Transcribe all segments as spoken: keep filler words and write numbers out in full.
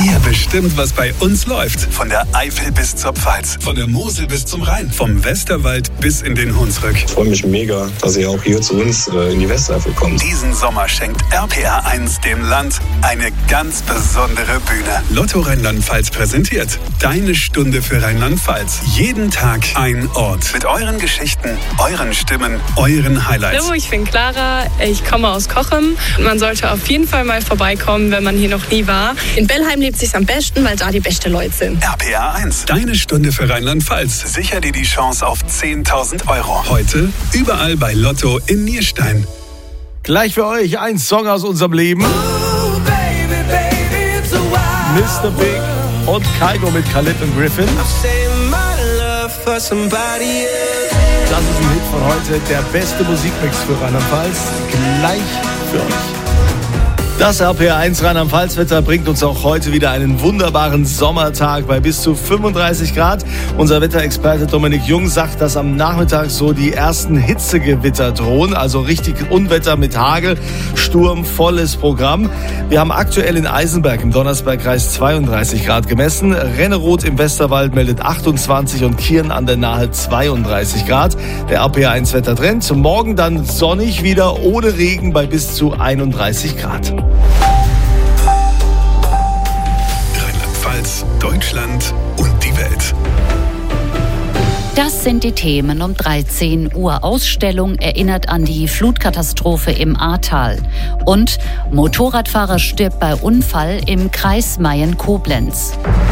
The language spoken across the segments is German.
Ihr bestimmt, was bei uns läuft. Von der Eifel bis zur Pfalz, von der Mosel bis zum Rhein, vom Westerwald bis in den Hunsrück. Ich freue mich mega, dass ihr auch hier zu uns äh, in die Westeifel kommt. Diesen Sommer schenkt R P R eins dem Land eine ganz besondere Bühne. Lotto Rheinland-Pfalz präsentiert Deine Stunde für Rheinland-Pfalz. Jeden Tag ein Ort. Mit euren Geschichten, euren Stimmen, euren Highlights. Hallo, ich bin Clara, ich komme aus Cochem. Man sollte auf jeden Fall mal vorbeikommen, wenn man hier noch nie war. In Bellheim lebt sich's am besten, weil da die beste Leute sind. R P R eins, Deine Stunde für Rheinland-Pfalz. Sicher dir die Chance auf zehntausend Euro. Heute überall bei Lotto in Nierstein. Gleich für euch ein Song aus unserem Leben. Ooh, baby, baby, it's a wild Mister Big und Kygo mit Khalid und Griffin. Saving my love for somebody else. Das ist ein Hit von heute, der beste Musikmix für Rheinland-Pfalz. Gleich für euch. Das R P R eins Rheinland-Pfalz-Wetter bringt uns auch heute wieder einen wunderbaren Sommertag bei bis zu fünfunddreißig Grad. Unser Wetterexperte Dominik Jung sagt, dass am Nachmittag so die ersten Hitzegewitter drohen, also richtig Unwetter mit Hagel, Sturm, volles Programm. Wir haben aktuell in Eisenberg im Donnersbergkreis zweiunddreißig Grad gemessen, Renneroth im Westerwald meldet achtundzwanzig und Kirn an der Nahe zweiunddreißig Grad. Der R P R eins Wettertrend, morgen dann sonnig wieder ohne Regen bei bis zu einunddreißig Grad. Rheinland-Pfalz, Deutschland und die Welt. Das sind die Themen um dreizehn Uhr. Ausstellung erinnert an die Flutkatastrophe im Ahrtal. Und Motorradfahrer stirbt bei Unfall im Kreis Mayen-Koblenz.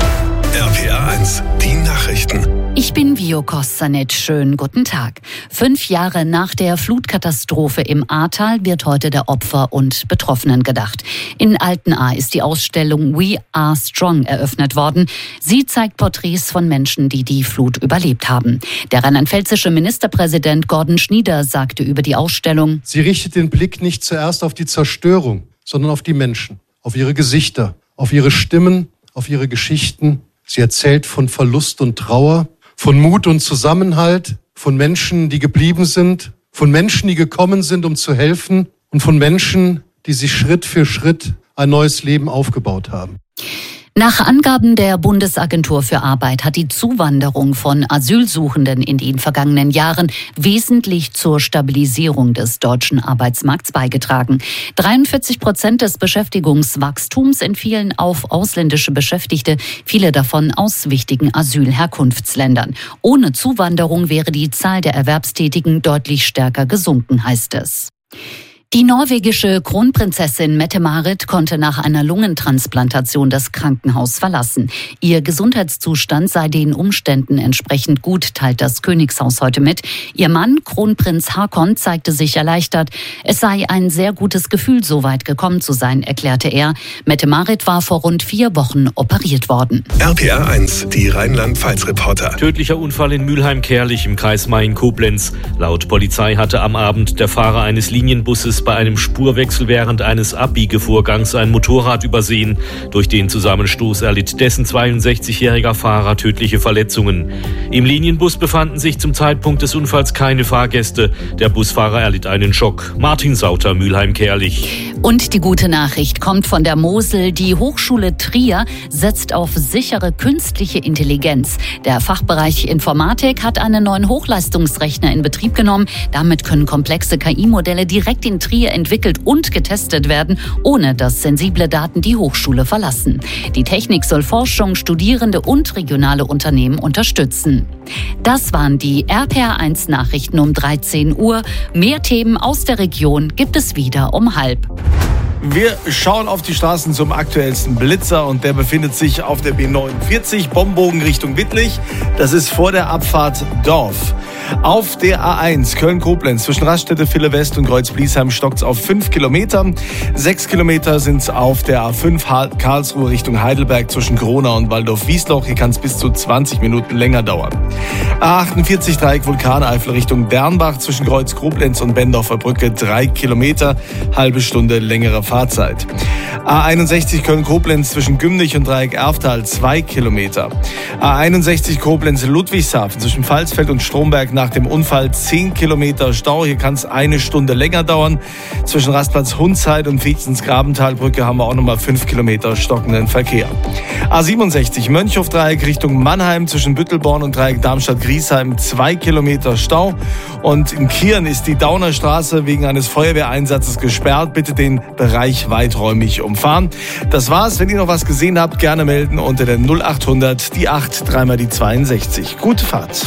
R P R eins, die Nachrichten. Ich bin Vio Kostanet. Schönen guten Tag. Fünf Jahre nach der Flutkatastrophe im Ahrtal wird heute der Opfer und Betroffenen gedacht. In Altenahr ist die Ausstellung We Are Strong eröffnet worden. Sie zeigt Porträts von Menschen, die die Flut überlebt haben. Der rheinland-pfälzische Ministerpräsident Gordon Schnieder sagte über die Ausstellung: Sie richtet den Blick nicht zuerst auf die Zerstörung, sondern auf die Menschen, auf ihre Gesichter, auf ihre Stimmen, auf ihre Geschichten. Sie erzählt von Verlust und Trauer, von Mut und Zusammenhalt, von Menschen, die geblieben sind, von Menschen, die gekommen sind, um zu helfen und von Menschen, die sich Schritt für Schritt ein neues Leben aufgebaut haben. Nach Angaben der Bundesagentur für Arbeit hat die Zuwanderung von Asylsuchenden in den vergangenen Jahren wesentlich zur Stabilisierung des deutschen Arbeitsmarkts beigetragen. dreiundvierzig Prozent des Beschäftigungswachstums entfielen auf ausländische Beschäftigte, viele davon aus wichtigen Asylherkunftsländern. Ohne Zuwanderung wäre die Zahl der Erwerbstätigen deutlich stärker gesunken, heißt es. Die norwegische Kronprinzessin Mette-Marit konnte nach einer Lungentransplantation das Krankenhaus verlassen. Ihr Gesundheitszustand sei den Umständen entsprechend gut, teilt das Königshaus heute mit. Ihr Mann, Kronprinz Haakon, zeigte sich erleichtert. Es sei ein sehr gutes Gefühl, so weit gekommen zu sein, erklärte er. Mette-Marit war vor rund vier Wochen operiert worden. R P R eins, die Rheinland-Pfalz-Reporter. Tödlicher Unfall in Mülheim-Kerlich im Kreis Mayen-Koblenz. Laut Polizei hatte am Abend der Fahrer eines Linienbusses bei einem Spurwechsel während eines Abbiegevorgangs ein Motorrad übersehen. Durch den Zusammenstoß erlitt dessen zweiundsechzigjähriger Fahrer tödliche Verletzungen. Im Linienbus befanden sich zum Zeitpunkt des Unfalls keine Fahrgäste. Der Busfahrer erlitt einen Schock. Martin Sauter, Mülheim-Kerlich. Und die gute Nachricht kommt von der Mosel. Die Hochschule Trier setzt auf sichere künstliche Intelligenz. Der Fachbereich Informatik hat einen neuen Hochleistungsrechner in Betrieb genommen. Damit können komplexe K I-Modelle direkt in Trier entwickelt und getestet werden, ohne dass sensible Daten die Hochschule verlassen. Die Technik soll Forschung, Studierende und regionale Unternehmen unterstützen. Das waren die R P R eins Nachrichten um dreizehn Uhr. Mehr Themen aus der Region gibt es wieder um halb. Wir schauen auf die Straßen zum aktuellsten Blitzer und der befindet sich auf der B neunundvierzig, Bombogen Richtung Wittlich. Das ist vor der Abfahrt Dorf. Auf der A eins Köln-Koblenz zwischen Raststätte, Ville West und Kreuz-Bliesheim stockt's auf fünf Kilometer. Sechs Kilometer sind's auf der A fünf Karlsruhe Richtung Heidelberg zwischen Gronau und Waldorf-Wiesloch. Hier kann's bis zu zwanzig Minuten länger dauern. A achtundvierzig Dreieck Vulkaneifel Richtung Bernbach zwischen Kreuz-Koblenz und Bendorfer Brücke drei Kilometer, halbe Stunde längere Fahrzeit. A einundsechzig Köln-Koblenz zwischen Gümnich und Dreieck Erftal zwei Kilometer. A einundsechzig Koblenz Ludwigshafen zwischen Pfalzfeld und Stromberg nach nach dem Unfall zehn Kilometer Stau. Hier kann es eine Stunde länger dauern. Zwischen Rastplatz Hundzeit und Viechtens-Grabentalbrücke haben wir auch nochmal fünf Kilometer stockenden Verkehr. A siebenundsechzig Mönchhof-Dreieck Richtung Mannheim zwischen Büttelborn und Dreieck Darmstadt-Griesheim zwei Kilometer Stau. Und in Kirn ist die Dauner Straße wegen eines Feuerwehreinsatzes gesperrt. Bitte den Bereich weiträumig umfahren. Das war's. Wenn ihr noch was gesehen habt, gerne melden unter der null acht hundert, die acht, dreimal die zweiundsechzig. Gute Fahrt.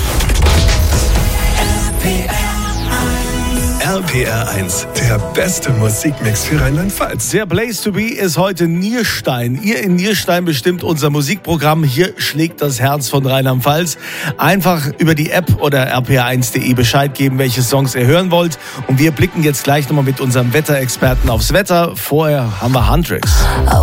R P R eins, der beste Musikmix für Rheinland-Pfalz. Der Place to be ist heute Nierstein. Ihr in Nierstein bestimmt unser Musikprogramm. Hier schlägt das Herz von Rheinland-Pfalz. Einfach über die App oder r p r eins punkt de Bescheid geben, welche Songs ihr hören wollt. Und wir blicken jetzt gleich nochmal mit unserem Wetterexperten aufs Wetter. Vorher haben wir Handtricks.